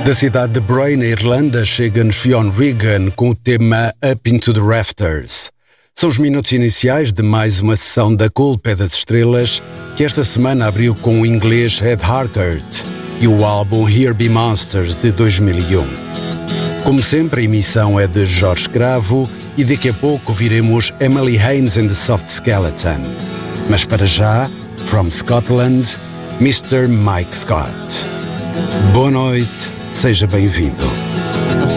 Da cidade de Bray, na Irlanda, chega-nos Fionn Regan com o tema Up Into the Rafters. São os minutos iniciais de mais uma sessão da Cool Pé das Estrelas, que esta semana abriu com o inglês Ed Harkert e o álbum Here Be Monsters, de 2001. Como sempre, a emissão é de Jorge Cravo e daqui a pouco viremos Emily Haines and the Soft Skeleton. Mas para já, from Scotland, Mr. Mike Scott. Boa noite, seja bem-vindo.